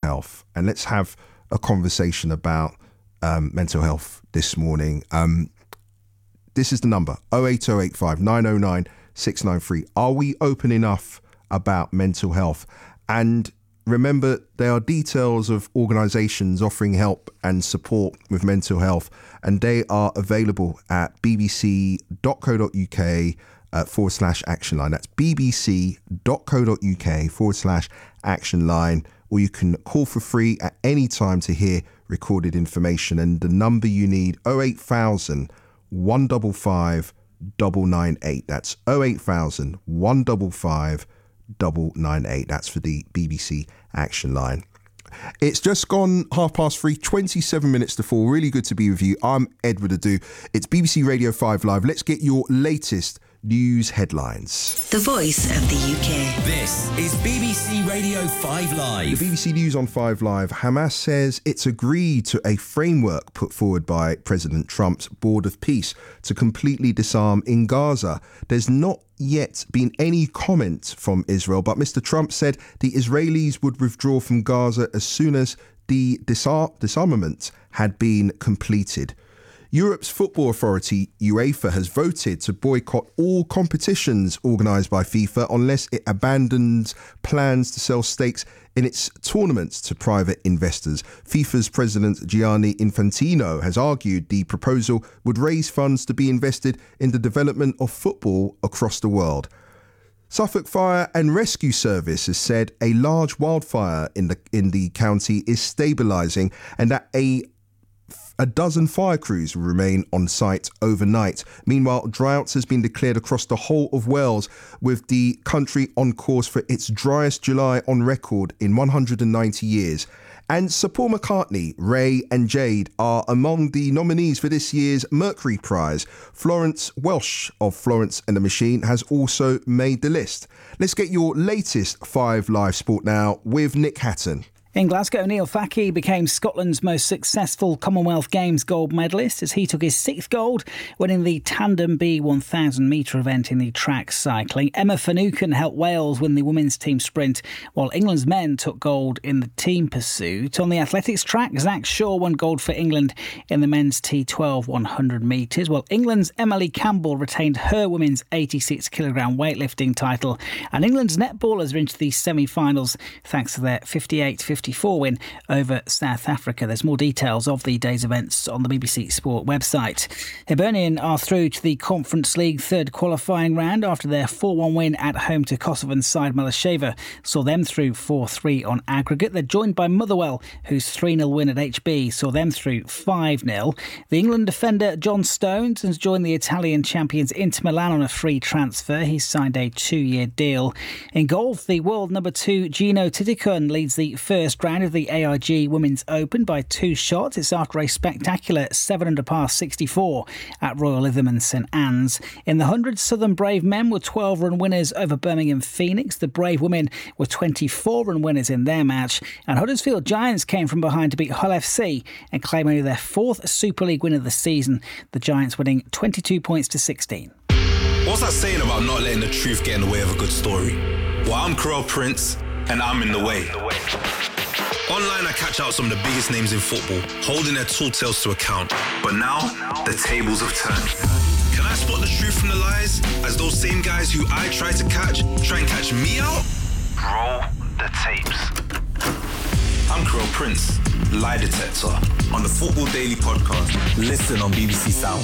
health, and let's have a conversation about mental health this morning. This is the number, 08085 909 693. Are we open enough about mental health? And remember, there are details of organisations offering help and support with mental health, and they are available at bbc.co.uk/action line. That's bbc.co.uk/action line, or you can call for free at any time to hear recorded information. And the number you need, 08000 155 998. That's 08000 155 998. That's for the BBC Action Line. It's just gone 3:30, 27 minutes to 4. Really good to be with you. I'm Edward Adu. It's BBC Radio 5 Live. Let's get your latest news headlines. The voice of the UK. This is BBC Radio 5 Live. The BBC News on 5 Live. Hamas says it's agreed to a framework put forward by President Trump's Board of Peace to completely disarm in Gaza. There's not yet been any comment from Israel, but Mr. Trump said the Israelis would withdraw from Gaza as soon as the disarmament had been completed. Europe's football authority, UEFA, has voted to boycott all competitions organised by FIFA unless it abandons plans to sell stakes in its tournaments to private investors. FIFA's president Gianni Infantino has argued the proposal would raise funds to be invested in the development of football across the world. Suffolk Fire and Rescue Service has said a large wildfire in the county is stabilising, and that a dozen fire crews will remain on site overnight. Meanwhile, drought has been declared across the whole of Wales, with the country on course for its driest July on record in 190 years. And Sir Paul McCartney, Ray and Jade are among the nominees for this year's Mercury Prize. Florence Welsh of Florence and the Machine has also made the list. Let's get your latest 5 Live Sport now with Nick Hatton. In Glasgow, Neil Fackie became Scotland's most successful Commonwealth Games gold medalist as he took his 6th gold, winning the Tandem B 1,000 metre event in the track cycling. Emma Finucane helped Wales win the women's team sprint, while England's men took gold in the team pursuit. On the athletics track, Zach Shaw won gold for England in the men's T12 100 metres, while England's Emily Campbell retained her women's 86kg weightlifting title. And England's netballers are into the semi-finals thanks to their 58-54 win over South Africa. There's more details of the day's events on the BBC Sport website. Hibernian are through to the Conference League third qualifying round after their 4-1 win at home to Kosovan side Malasheva saw them through 4-3 on aggregate. They're joined by Motherwell, whose 3-0 win at HB saw them through 5-0. The England defender John Stones has joined the Italian champions Inter Milan on a free transfer. He's signed a 2-year deal. In golf, the world number 2 Gino Titicun leads the first round of the AIG Women's Open by 2 shots. It's after a spectacular 7-under par 64 at Royal Lytham and St Anne's. In the 100, Southern Brave men were 12-run winners over Birmingham Phoenix. The Brave women were 24-run winners in their match. And Huddersfield Giants came from behind to beat Hull FC and claim only their 4th Super League win of the season. The Giants winning 22 points to 16. What's that saying about not letting the truth get in the way of a good story? Well, I'm Carell Prince, and I'm in the way. Online, I catch out some of the biggest names in football, holding their tall tales to account. But now, the tables have turned. Can I spot the truth from the lies, as those same guys who I try and catch me out? Roll the tapes. I'm Carell Prince, lie detector, on the Football Daily podcast. Listen on BBC Sound.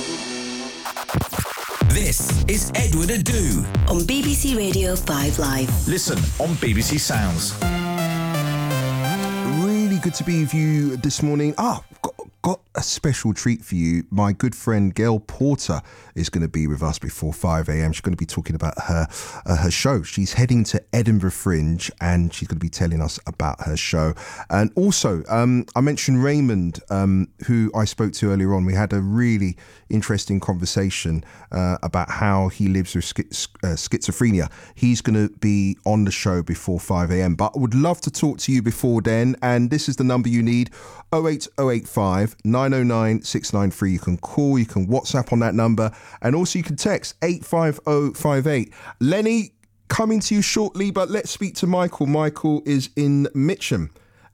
This is Edward Adu on BBC Radio 5 Live. Listen on BBC Sounds. Really good to be with you this morning. Got a special treat for you. My good friend Gail Porter is going to be with us before 5 a.m. She's going to be talking about her show. She's heading to Edinburgh Fringe and she's going to be telling us about her show. And also, I mentioned Raymond, who I spoke to earlier on. We had a really interesting conversation about how he lives with schizophrenia. He's going to be on the show before 5 a.m. But I would love to talk to you before then. And this is the number you need, 08085 909 693. You can call, you can WhatsApp on that number, and also you can text 85058. Lenny, coming to you shortly, but let's speak to Michael. Michael is in Mitcham.